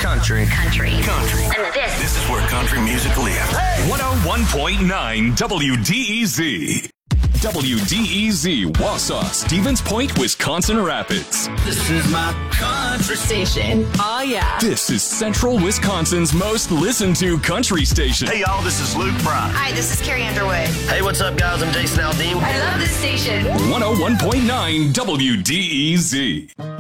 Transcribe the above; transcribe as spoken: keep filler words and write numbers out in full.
Country. Country. Country. And this. This is where country music lives. Hey! one oh one point nine W D E Z. W D E Z, Wausau, Stevens Point, Wisconsin Rapids. This is my country station. Oh, yeah. This is Central Wisconsin's most listened to country station. Hey, y'all, this is Luke Bryan. Hi, this is Carrie Underwood. Hey, what's up, guys? I'm Jason Aldean. I love this station. one oh one point nine W D E Z.